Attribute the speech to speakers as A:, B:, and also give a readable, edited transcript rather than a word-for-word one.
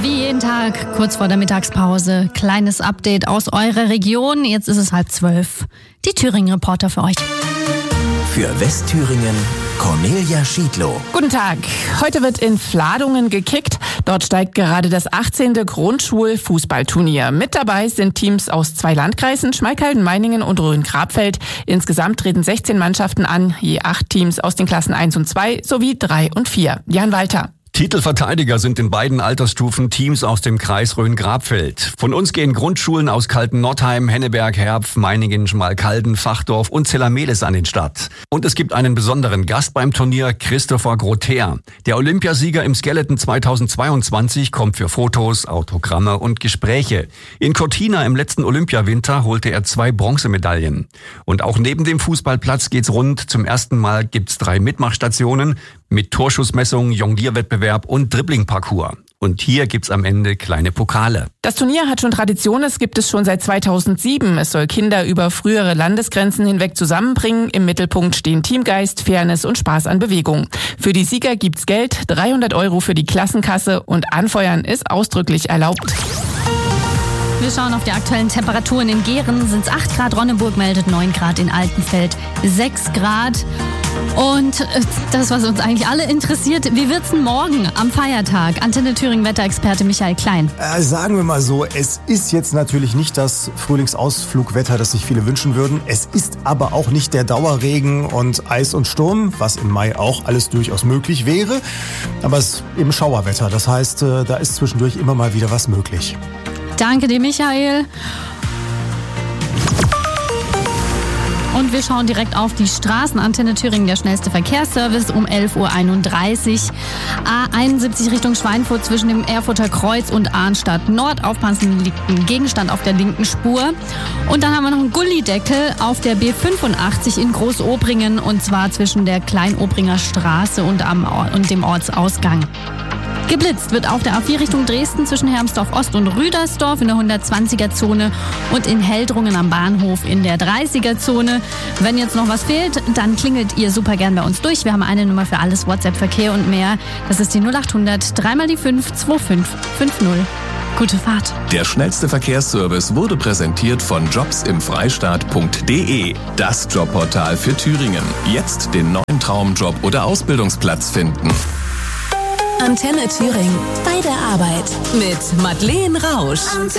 A: Wie jeden Tag, kurz vor der Mittagspause, kleines Update aus eurer Region. Jetzt ist es 11:30. Die Thüringen-Reporter für euch.
B: Für Westthüringen Cornelia Schiedlow.
C: Guten Tag. Heute wird in Fladungen gekickt. Dort steigt gerade das 18. Grundschul-Fußballturnier. Mit dabei sind Teams aus 2 Landkreisen, Schmalkalden, Meiningen und Rhön-Grabfeld. Insgesamt treten 16 Mannschaften an, je 8 Teams aus den Klassen 1 und 2 sowie 3 und 4. Jan Walter.
D: Titelverteidiger sind in beiden Altersstufen Teams aus dem Kreis Rhön-Grabfeld. Von uns gehen Grundschulen aus Kalten-Nordheim, Henneberg, Herpf, Meiningen, Schmalkalden, Fachdorf und Zellermelis an den Start. Und es gibt einen besonderen Gast beim Turnier, Christopher Grother. Der Olympiasieger im Skeleton 2022 kommt für Fotos, Autogramme und Gespräche. In Cortina im letzten Olympiawinter holte er 2 Bronzemedaillen. Und auch neben dem Fußballplatz geht's rund. Zum ersten Mal gibt's 3 Mitmachstationen mit Torschussmessung, Jonglierwettbewerb und Dribbling-Parcours. Und hier gibt's am Ende kleine Pokale.
C: Das Turnier hat schon Tradition, es gibt es schon seit 2007. Es soll Kinder über frühere Landesgrenzen hinweg zusammenbringen. Im Mittelpunkt stehen Teamgeist, Fairness und Spaß an Bewegung. Für die Sieger gibt's Geld, 300 € für die Klassenkasse und Anfeuern ist ausdrücklich erlaubt.
A: Wir schauen auf die aktuellen Temperaturen. In Gehren sind es 8 Grad, Ronneburg meldet 9 Grad, in Altenfeld 6 Grad. Und das, was uns eigentlich alle interessiert, wie wird's denn morgen am Feiertag? Antenne Thüringen Wetterexperte Michael Klein.
E: Sagen wir mal so, es ist jetzt natürlich nicht das Frühlingsausflugwetter, das sich viele wünschen würden. Es ist aber auch nicht der Dauerregen und Eis und Sturm, was im Mai auch alles durchaus möglich wäre. Aber es ist eben Schauerwetter. Das heißt, da ist zwischendurch immer mal wieder was möglich.
A: Danke dir, Michael. Und wir schauen direkt auf die Straßen. Antenne Thüringen, der schnellste Verkehrsservice um 11:31 Uhr. A71 Richtung Schweinfurt zwischen dem Erfurter Kreuz und Arnstadt Nord. Aufpassen, liegt ein Gegenstand auf der linken Spur. Und dann haben wir noch einen Gullideckel auf der B85 in Großobringen, und zwar zwischen der Kleinobringer Straße und dem Ortsausgang. Geblitzt wird auf der A4 Richtung Dresden zwischen Hermsdorf Ost und Rüdersdorf in der 120er-Zone und in Heldrungen am Bahnhof in der 30er-Zone. Wenn jetzt noch was fehlt, dann klingelt ihr super gern bei uns durch. Wir haben eine Nummer für alles, WhatsApp-Verkehr und mehr. Das ist die 0800 3 mal die 5 2550. Gute Fahrt.
B: Der schnellste Verkehrsservice wurde präsentiert von jobsimfreistaat.de. Das Jobportal für Thüringen. Jetzt den neuen Traumjob oder Ausbildungsplatz finden.
F: Antenne Thüringen. Bei der Arbeit. Mit Madeleine Rausch.